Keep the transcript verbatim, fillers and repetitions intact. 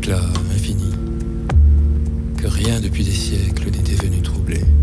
éclat infini que rien depuis des siècles n'était venu troubler.